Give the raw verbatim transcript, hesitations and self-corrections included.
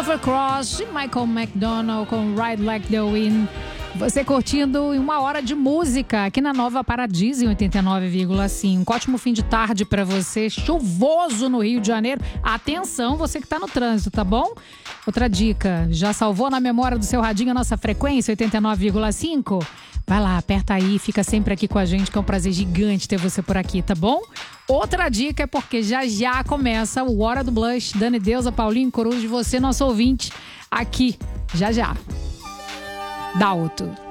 Christopher Cross e Michael McDonald com Ride Like the Wind. Você curtindo uma hora de música aqui na Nova Paradise em oitenta e nove vírgula cinco. Ótimo fim de tarde para você, chuvoso no Rio de Janeiro. Atenção, você que tá no trânsito, tá bom? Outra dica, já salvou na memória do seu radinho a nossa frequência oitenta e nove vírgula cinco? Vai lá, aperta aí, fica sempre aqui com a gente, que é um prazer gigante ter você por aqui, tá bom? Outra dica é porque já já começa o Hora do Blush. Dani Deusa, Paulinho Coruja, você, nosso ouvinte, aqui, já já. Dalto.